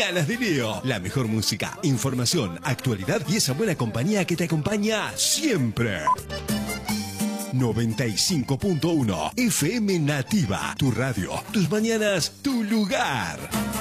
mañanas de Leo. La mejor música, información, actualidad y esa buena compañía que te acompaña siempre. 95.1 FM Nativa, tu radio, tus mañanas, tu lugar.